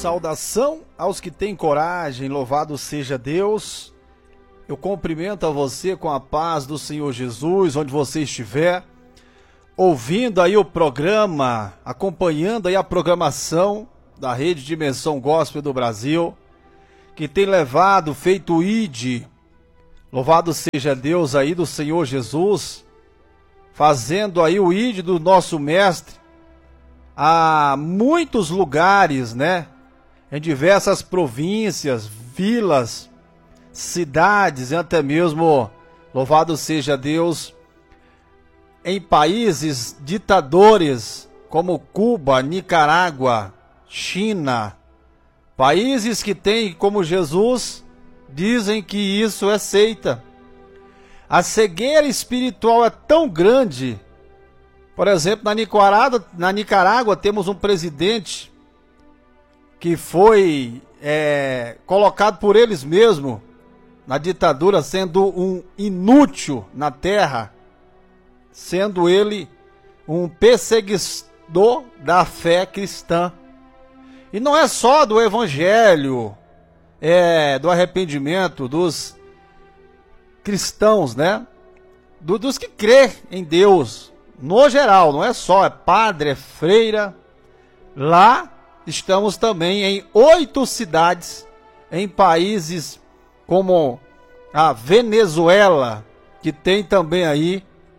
Saudação aos que têm coragem, louvado seja Deus. Eu cumprimento a você com a paz do Senhor Jesus, onde você estiver, ouvindo aí o programa, acompanhando aí a programação da Rede Dimensão Gospel do Brasil, que tem feito o ID, louvado seja Deus aí do Senhor Jesus, fazendo aí o ID do nosso mestre, a muitos lugares, né? Em diversas províncias, vilas, cidades e até mesmo, louvado seja Deus, em países ditadores como Cuba, Nicarágua, China, países que têm como Jesus, dizem que isso é seita. A cegueira espiritual é tão grande. Por exemplo, na Nicarágua temos um presidente que foi colocado por eles mesmos na ditadura, sendo um inútil na terra, sendo ele um perseguidor da fé cristã. E não é só do evangelho, do arrependimento dos cristãos, né? Dos que crê em Deus, no geral, não é só, é padre, é freira. Lá estamos também em 8 cidades, em países como a Venezuela, que tem também aí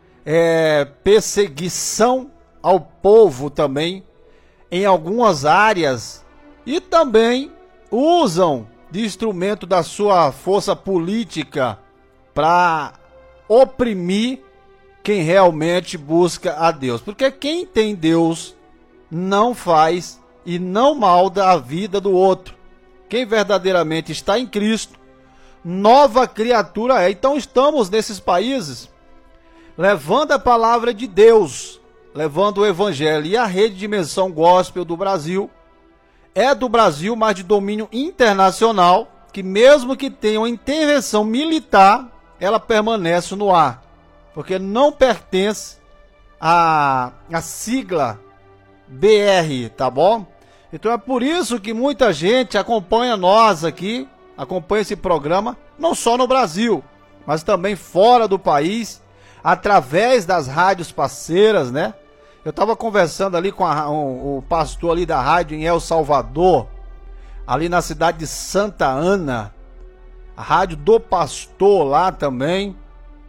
perseguição ao povo também, em algumas áreas, e também usam de instrumento da sua força política para oprimir quem realmente busca a Deus. Porque quem tem Deus não faz e não malda a vida do outro. Quem verdadeiramente está em Cristo, nova criatura é. Então estamos nesses países levando a palavra de Deus, levando o evangelho. E a Rede Dimensão Gospel do Brasil é do Brasil, mas de domínio internacional, que mesmo que tenha uma intervenção militar, ela permanece no ar, porque não pertence à sigla BR, tá bom? Então é por isso que muita gente acompanha nós aqui, acompanha esse programa, não só no Brasil, mas também fora do país, através das rádios parceiras, né? Eu estava conversando ali com o pastor ali da rádio em El Salvador, ali na cidade de Santa Ana, a rádio do pastor lá também,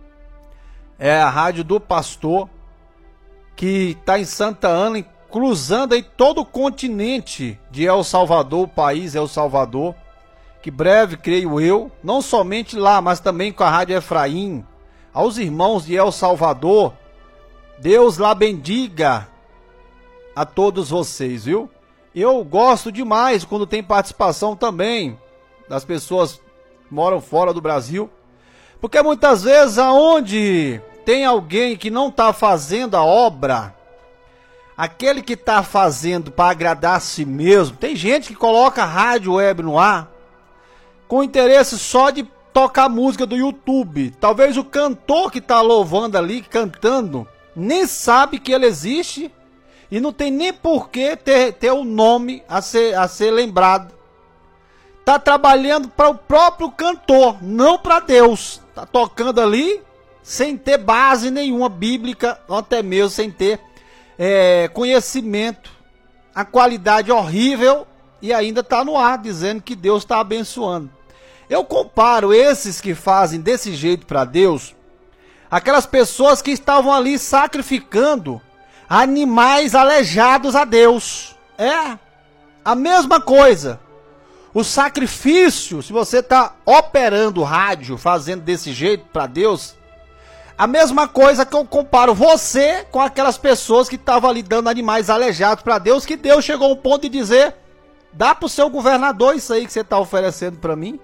é a rádio do pastor, que está em Santa Ana, cruzando aí todo o continente de El Salvador, o país El Salvador, que breve, creio eu, não somente lá, mas também com a Rádio Efraim, aos irmãos de El Salvador, Deus lá bendiga a todos vocês, viu? Eu gosto demais quando tem participação também das pessoas que moram fora do Brasil, porque muitas vezes aonde tem alguém que não está fazendo a obra, aquele que está fazendo para agradar a si mesmo, tem gente que coloca a rádio web no ar com interesse só de tocar música do YouTube. Talvez o cantor que está louvando ali, cantando, nem sabe que ele existe e não tem nem por que ter o nome a ser lembrado. Está trabalhando para o próprio cantor, não para Deus. Está tocando ali sem ter base nenhuma bíblica, ou até mesmo sem ter conhecimento, a qualidade horrível, e ainda está no ar dizendo que Deus está abençoando. Eu comparo esses que fazem desse jeito para Deus, aquelas pessoas que estavam ali sacrificando animais aleijados a Deus. É a mesma coisa. O sacrifício, se você está operando rádio, fazendo desse jeito para Deus, a mesma coisa que eu comparo você com aquelas pessoas que estavam ali dando animais aleijados para Deus, que Deus chegou ao ponto de dizer: dá para o seu governador isso aí que você está oferecendo para mim.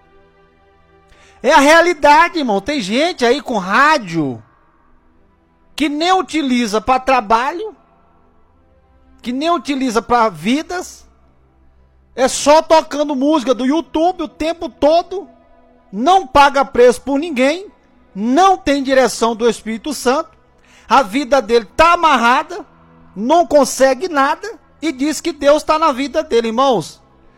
É a realidade, irmão. Tem gente aí com rádio que nem utiliza para trabalho, que nem utiliza para vidas, é só tocando música do YouTube o tempo todo, não paga preço por ninguém, não tem direção do Espírito Santo, a vida dele está amarrada, não consegue nada e diz que Deus está na vida dele. Irmãos,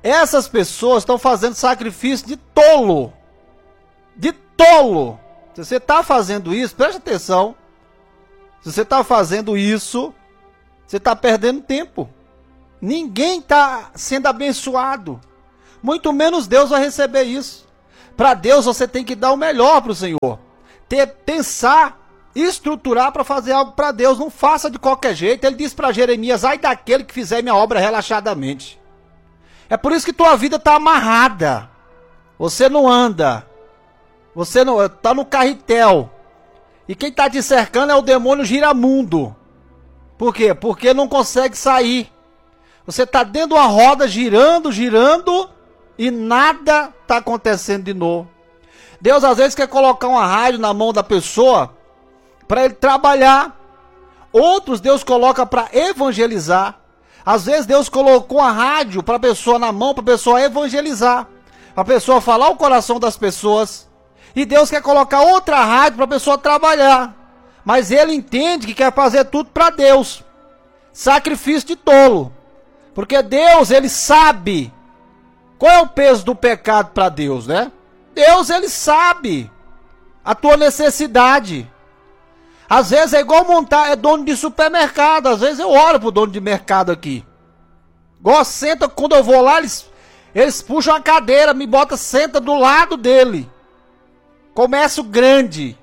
Essas pessoas estão fazendo sacrifício de tolo. De tolo. Se você está fazendo isso, preste atenção. Se você está fazendo isso, você está perdendo tempo. Ninguém está sendo abençoado. Muito menos Deus vai receber isso. Para Deus você tem que dar o melhor para o Senhor. Pensar, estruturar para fazer algo para Deus. Não faça de qualquer jeito. Ele disse para Jeremias: ai daquele que fizer minha obra relaxadamente. É por isso que tua vida está amarrada. Você não anda. Você não está no carretel. E quem está te cercando é o demônio giramundo. Por quê? Porque não consegue sair. Você está dentro de uma roda girando, girando e nada está acontecendo de novo. Deus às vezes quer colocar uma rádio na mão da pessoa para ele trabalhar. Outros Deus coloca para evangelizar. Às vezes Deus colocou a rádio para a pessoa na mão, para a pessoa evangelizar. Para a pessoa falar o coração das pessoas. E Deus quer colocar outra rádio para a pessoa trabalhar. Mas ele entende que quer fazer tudo para Deus. Sacrifício de tolo. Porque Deus, ele sabe qual é o peso do pecado para Deus, né? Deus, ele sabe a tua necessidade. Às vezes é igual montar, é dono de supermercado. Às vezes eu oro pro dono de mercado aqui. Igual senta, quando eu vou lá, eles puxam a cadeira, me botam, senta do lado dele. Comércio grande.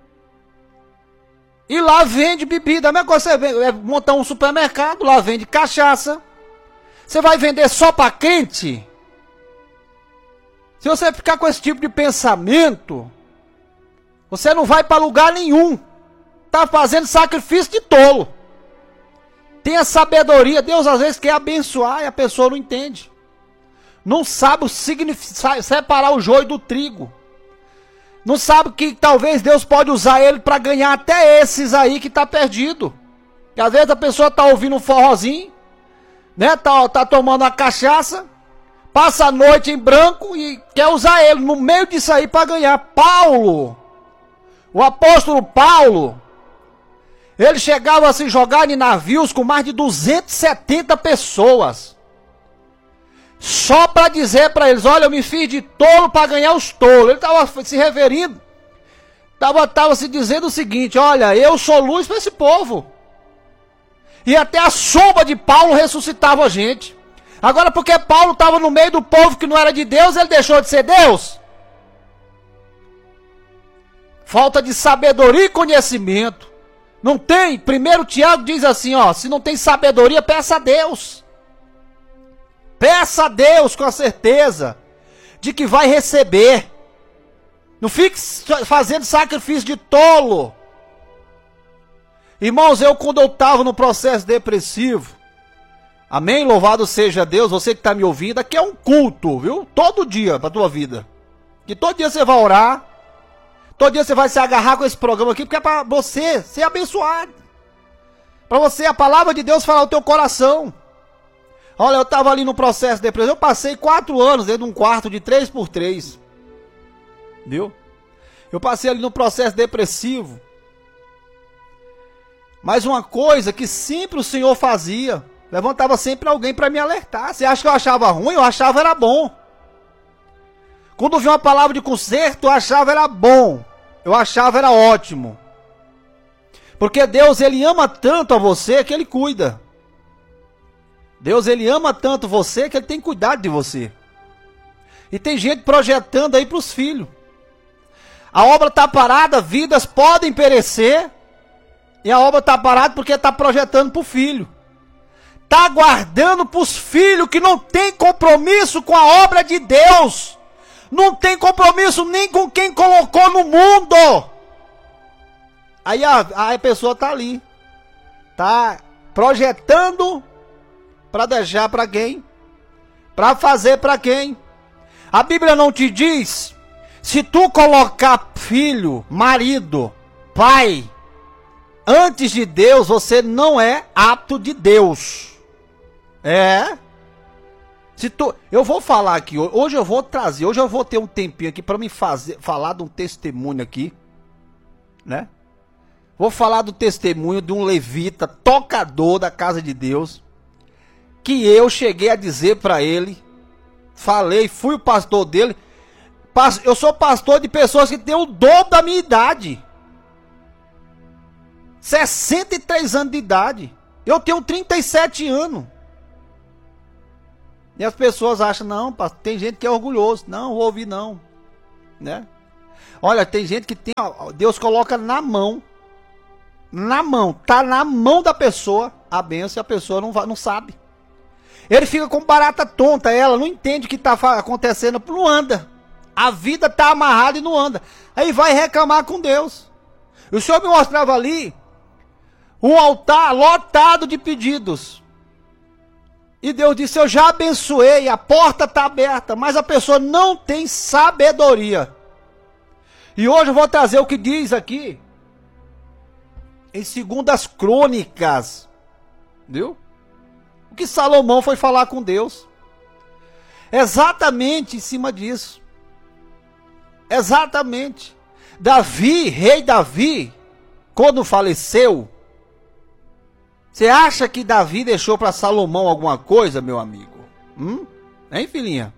E lá vende bebida. A mesma coisa é montar um supermercado, lá vende cachaça. Você vai vender só para crente? Se você ficar com esse tipo de pensamento, você não vai para lugar nenhum. Está fazendo sacrifício de tolo. Tenha sabedoria. Deus às vezes quer abençoar e a pessoa não entende. Não sabe o significado, separar o joio do trigo. Não sabe que talvez Deus pode usar ele para ganhar até esses aí que tá perdido. E às vezes a pessoa tá ouvindo um forrozinho, né? Tá tomando uma cachaça, passa a noite em branco e quer usar ele no meio disso aí para ganhar. Paulo, o apóstolo Paulo, ele chegava a se jogar em navios com mais de 270 pessoas. Só para dizer para eles: olha, eu me fiz de tolo para ganhar os tolos. Ele estava se referindo, estava se dizendo o seguinte: olha, eu sou luz para esse povo. E até a sombra de Paulo ressuscitava a gente. Agora, porque Paulo estava no meio do povo que não era de Deus, ele deixou de ser Deus? Falta de sabedoria e conhecimento. Não tem? 1 Tiago diz assim, ó: se não tem sabedoria, peça a Deus. Peça a Deus com a certeza de que vai receber. Não fique fazendo sacrifício de tolo. Irmãos, quando eu estava no processo depressivo, amém? Louvado seja Deus, você que está me ouvindo, aqui é um culto, viu? Todo dia para a tua vida. Que todo dia você vai orar, todo dia você vai se agarrar com esse programa aqui, porque é para você ser abençoado. Para você, a palavra de Deus falar o teu coração. Olha, eu estava ali no processo depressivo, eu passei 4 anos dentro de um quarto de 3x3. Viu? Eu passei ali no processo depressivo. Mas uma coisa que sempre o Senhor fazia, levantava sempre alguém para me alertar. Você acha que eu achava ruim? Eu achava era bom. Quando eu vi uma palavra de conserto, eu achava era bom. Eu achava era ótimo. Porque Deus, ele ama tanto a você que ele cuida. Deus, ele ama tanto você que ele tem cuidado de você. E tem gente projetando aí para os filhos. A obra está parada, vidas podem perecer. E a obra está parada porque está projetando para o filho. Está aguardando para os filhos que não tem compromisso com a obra de Deus. Não tem compromisso nem com quem colocou no mundo. Aí a pessoa está ali. Está projetando para deixar para quem? Para fazer para quem? A Bíblia não te diz: se tu colocar filho, marido, pai, antes de Deus, você não é apto de Deus. Eu vou falar aqui, hoje eu vou ter um tempinho aqui para me falar de um testemunho aqui, né? Vou falar do testemunho de um levita, tocador da casa de Deus, que eu cheguei a dizer para ele falei, fui o pastor dele. Eu sou pastor de pessoas que têm o dobro da minha idade. 63 anos de idade. Eu tenho 37 anos. E as pessoas acham, não, pastor, tem gente que é orgulhoso. Não, vou ouvir não. Né? Olha, tem gente que tem, Deus coloca na mão. Na mão, tá na mão da pessoa a bênção e a pessoa não sabe. Ele fica com barata tonta, ela não entende o que tá acontecendo, não anda. A vida tá amarrada e não anda. Aí vai reclamar com Deus. E o Senhor me mostrava ali um altar lotado de pedidos. E Deus disse, eu já abençoei, a porta está aberta, mas a pessoa não tem sabedoria. E hoje eu vou trazer o que diz aqui, em 2 Crônicas, viu? O que Salomão foi falar com Deus. Exatamente em cima disso. Exatamente. Davi, rei Davi, quando faleceu, você acha que Davi deixou para Salomão alguma coisa, meu amigo? Hein, filhinha?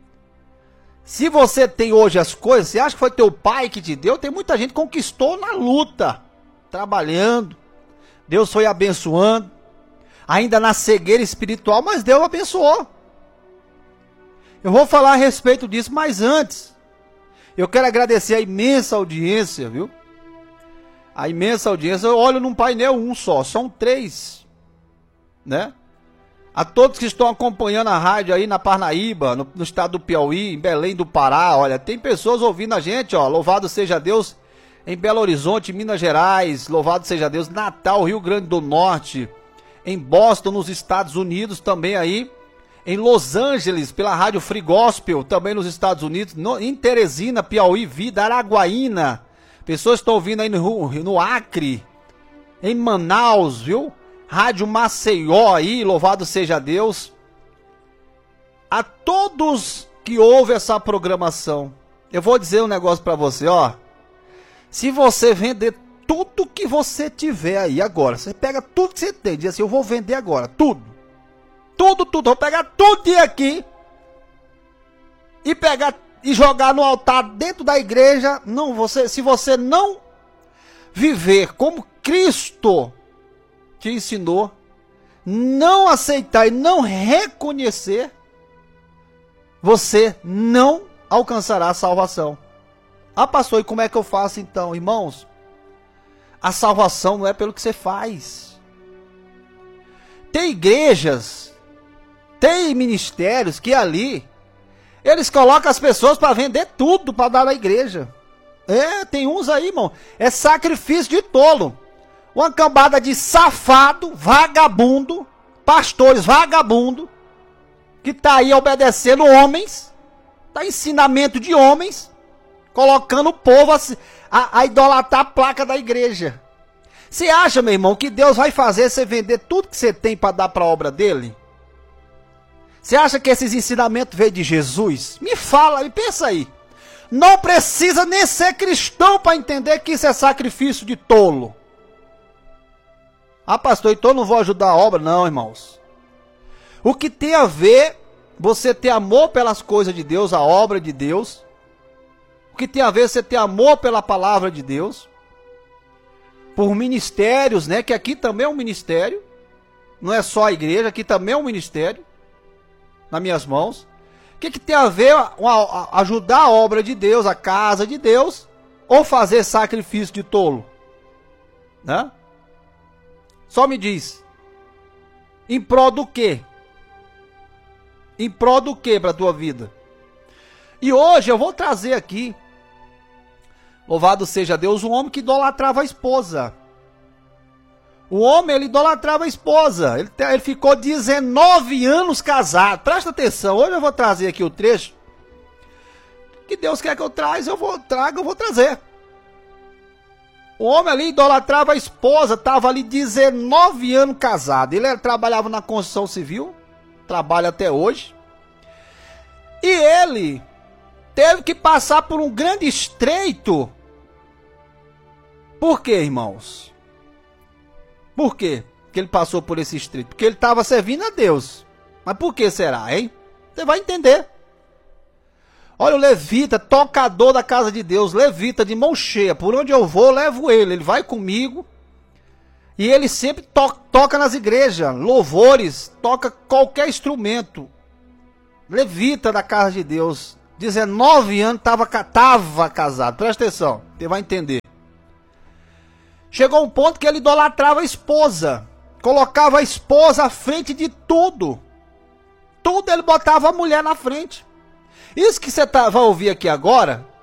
Se você tem hoje as coisas, você acha que foi teu pai que te deu? Tem muita gente que conquistou na luta, trabalhando. Deus foi abençoando. Ainda na cegueira espiritual, mas Deus abençoou. Eu vou falar a respeito disso, mas antes, eu quero agradecer a imensa audiência, viu? A imensa audiência, eu olho num painel um só, são 3, né? A todos que estão acompanhando a rádio aí na Parnaíba, no estado do Piauí, em Belém do Pará, olha, tem pessoas ouvindo a gente, ó, louvado seja Deus, em Belo Horizonte, Minas Gerais, louvado seja Deus, Natal, Rio Grande do Norte, em Boston, nos Estados Unidos, também aí, em Los Angeles, pela rádio Free Gospel, também nos Estados Unidos, em Teresina, Piauí, Vida, Araguaína, pessoas estão ouvindo aí no Acre, em Manaus, viu? Rádio Maceió aí, louvado seja Deus. A todos que ouvem essa programação, eu vou dizer um negócio pra você, ó. Se você vender tudo que você tiver aí agora, você pega tudo que você tem, diz assim, eu vou vender agora, tudo. Tudo, vou pegar tudo aqui e jogar no altar dentro da igreja. Não, se você não viver como Cristo te ensinou, não aceitar e não reconhecer, você não alcançará a salvação. Ah, pastor, e como é que eu faço então, irmãos? A salvação não é pelo que você faz. Tem igrejas, tem ministérios que ali eles colocam as pessoas para vender tudo para dar na igreja. Tem uns aí, irmão, é sacrifício de tolo. Uma cambada de safado, vagabundo, pastores vagabundo, que tá aí obedecendo homens, tá ensinamento de homens, colocando o povo a idolatrar a placa da igreja. Você acha, meu irmão, que Deus vai fazer você vender tudo que você tem para dar para a obra dele? Você acha que esses ensinamentos veio de Jesus? Me fala, me pensa aí. Não precisa nem ser cristão para entender que isso é sacrifício de tolo. Ah, pastor, então eu não vou ajudar a obra? Não, irmãos. O que tem a ver você ter amor pelas coisas de Deus, a obra de Deus? O que tem a ver você ter amor pela palavra de Deus? Por ministérios, né? Que aqui também é um ministério. Não é só a igreja, aqui também é um ministério. Nas minhas mãos. O que tem a ver ajudar a obra de Deus, a casa de Deus, ou fazer sacrifício de tolo? Né? Só me diz. Em prol do quê? Em prol do quê para a tua vida? E hoje eu vou trazer aqui, louvado seja Deus, um homem que idolatrava a esposa. O homem, ele idolatrava a esposa. Ele ficou 19 anos casado. Presta atenção, hoje eu vou trazer aqui o trecho que Deus quer que eu traga, eu vou trazer. O homem ali idolatrava a esposa, estava ali 19 anos casado. Ele trabalhava na construção civil, trabalha até hoje. E ele teve que passar por um grande estreito. Por quê, irmãos? Por quê que ele passou por esse estreito? Porque ele estava servindo a Deus. Mas por que será, hein? Você vai entender. Olha o levita, tocador da casa de Deus, levita de mão cheia. Por onde eu vou, eu levo ele. Ele vai comigo. E ele sempre toca nas igrejas, louvores, toca qualquer instrumento. Levita da casa de Deus. 19 anos, tava casado. Presta atenção, você vai entender. Chegou um ponto que ele idolatrava a esposa. Colocava a esposa à frente de tudo. Tudo ele botava a mulher na frente. Isso que você vai ouvir aqui agora